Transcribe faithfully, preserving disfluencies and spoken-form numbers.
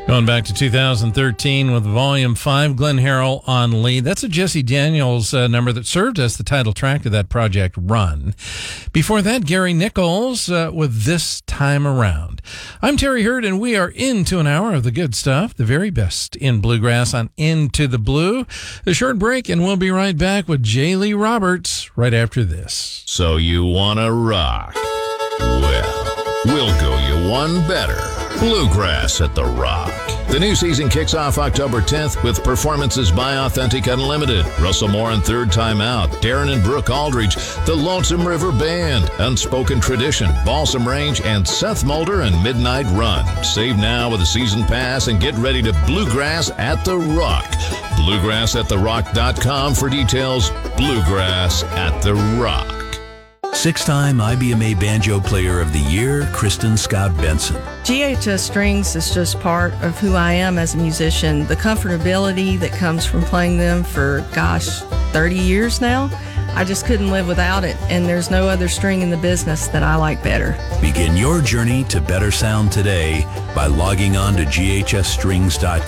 Going back to two thousand thirteen with Volume five, Glenn Harrell on lead. That's a Jesse Daniels uh, number that served as the title track to that project, Run. Before that, Gary Nichols uh, with This Time Around. I'm Terry Hurd, and we are into an hour of the good stuff, the very best in bluegrass on Into the Blue. A short break, and we'll be right back with J. Lee Roberts right after this. So you want to rock? Well, we'll go you one better. Bluegrass at the Rock. The new season kicks off October tenth with performances by Authentic Unlimited, Russell Moore and Third Time Out, Darren and Brooke Aldridge, the Lonesome River Band, Unspoken Tradition, Balsam Range, and Seth Mulder and Midnight Run. Save now with a season pass and get ready to Bluegrass at the Rock. bluegrass at the rock dot com for details. Bluegrass at the Rock. Six-time I B M A Banjo Player of the Year, Kristen Scott Benson. G H S Strings is just part of who I am as a musician. The comfortability that comes from playing them for, gosh, thirty years now, I just couldn't live without it, and there's no other string in the business that I like better. Begin your journey to better sound today by logging on to G H S strings dot com.